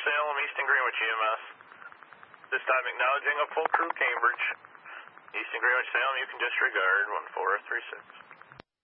Salem, Eastern Greenwich EMS. This time acknowledging a full crew Cambridge. Eastern Greenwich Salem, you can disregard 1436.